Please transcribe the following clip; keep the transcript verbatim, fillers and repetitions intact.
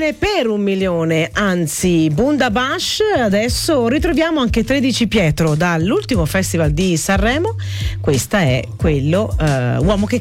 milione per un milione, anzi Bundabash. Adesso ritroviamo anche tredici Pietro dall'ultimo festival di Sanremo. Questa è quello uh, Uomo che